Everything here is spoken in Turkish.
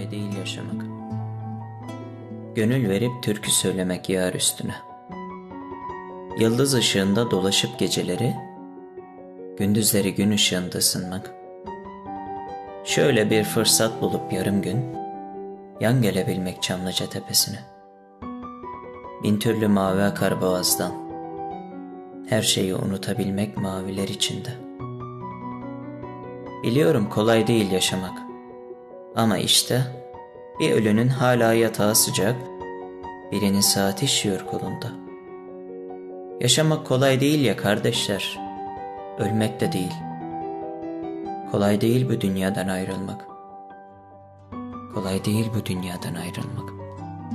kolay değil yaşamak. Gönül verip türkü söylemek yar üstüne. Yıldız ışığında dolaşıp geceleri, gündüzleri gün ışığında ısınmak. Şöyle bir fırsat bulup yarım gün, yan gelebilmek Çamlıca tepesine. Bin türlü mavi akar boğazdan, her şeyi unutabilmek maviler içinde. Biliyorum kolay değil yaşamak. Ama işte bir ölünün hala yatağı sıcak, birinin saati işiyor kolunda. Yaşamak kolay değil ya kardeşler, ölmek de değil. Kolay değil bu dünyadan ayrılmak. Kolay değil bu dünyadan ayrılmak.